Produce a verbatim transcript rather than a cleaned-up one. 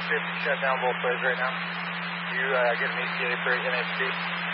fifty shut down both ways right now. You uh, get an E T A for N H D.